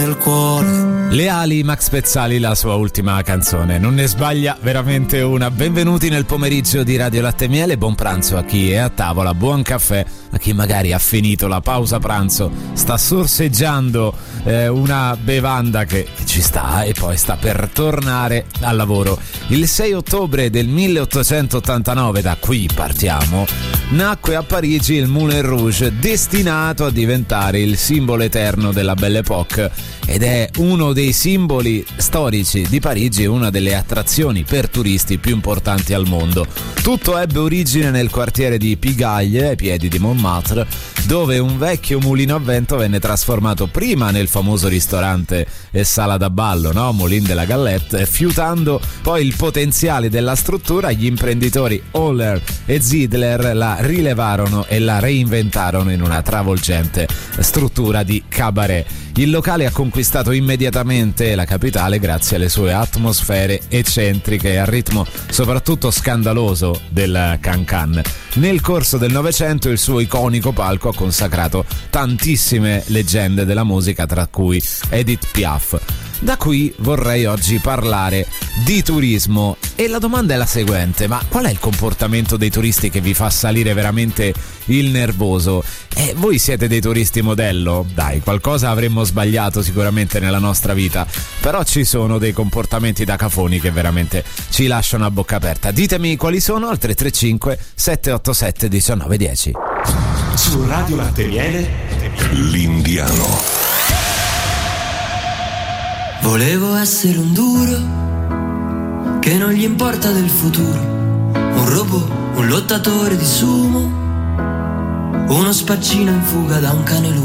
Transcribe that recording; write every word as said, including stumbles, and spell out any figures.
nel cuore. Le ali, Max Pezzali, la sua ultima canzone, non ne sbaglia veramente una. Benvenuti nel pomeriggio di Radio Latte e Miele, buon pranzo a chi è a tavola, buon caffè a chi magari ha finito la pausa pranzo, sta sorseggiando eh, una bevanda che ci sta e poi sta per tornare al lavoro. Il sei ottobre del milleottocentottantanove, da qui partiamo, nacque a Parigi il Moulin Rouge, destinato a diventare il simbolo eterno della Belle Époque, ed è uno dei simboli storici di Parigi e una delle attrazioni per turisti più importanti al mondo. Tutto ebbe origine nel quartiere di Pigalle, ai piedi di Montmartre, dove un vecchio mulino a vento venne trasformato prima nel famoso ristorante e sala da ballo, no? Moulin de la Galette, fiutando poi il potenziale della struttura. Gli imprenditori Oller e Zidler la rilevarono e la reinventarono in una travolgente struttura di cabaret. Il locale ha conquistato immediatamente la capitale grazie alle sue atmosfere eccentriche e al ritmo soprattutto scandaloso del can-can. Nel corso del Novecento il suo iconico palco ha consacrato tantissime leggende della musica, tra cui Edith Piaf. Da qui vorrei oggi parlare di turismo e la domanda è la seguente: ma qual è il comportamento dei turisti che vi fa salire veramente il nervoso? E voi siete dei turisti modello? Dai, qualcosa avremmo sbagliato sicuramente nella nostra vita, però ci sono dei comportamenti da cafoni che veramente ci lasciano a bocca aperta. Ditemi quali sono al tre tre cinque sette otto sette uno nove uno zero. Su Radio Latte e Miele, l'Indiano. Volevo essere un duro che non gli importa del futuro, un robot, un lottatore di sumo, uno spaccino in fuga da un cane lupo.